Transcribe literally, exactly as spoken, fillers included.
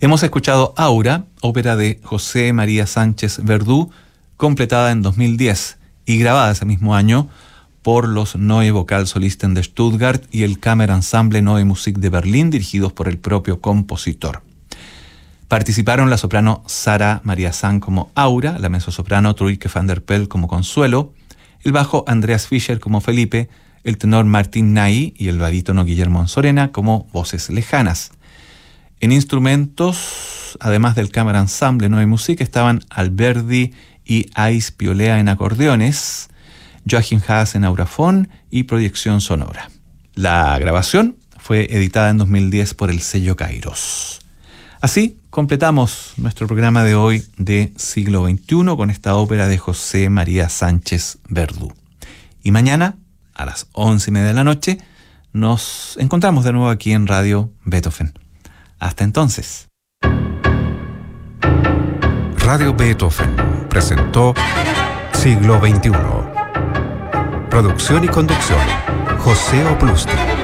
Hemos escuchado Aura, ópera de José María Sánchez Verdú, completada en dos mil diez y grabada ese mismo año por los Neue Vokalsolisten de Stuttgart y el Kammerensemble Neue Musik de Berlín, dirigidos por el propio compositor. Participaron la soprano Sara María San como Aura, la mezzosoprano Truike van der Pel como Consuelo, el bajo Andreas Fischer como Felipe, el tenor Martín Nai y el barítono Guillermo Anzorena como voces lejanas. En instrumentos, además del Kammerensemble Neue Musik, estaban Alberdi y Ais Piolea en acordeones, Joachim Haas en aurafón y proyección sonora. La grabación fue editada en dos mil diez por el sello Kairos. Así completamos nuestro programa de hoy de Siglo veintiuno con esta ópera de José María Sánchez Verdú. Y mañana, a las once y media de la noche, nos encontramos de nuevo aquí en Radio Beethoven. Hasta entonces. Radio Beethoven presentó Siglo veintiuno. Producción y conducción, José Oplusti.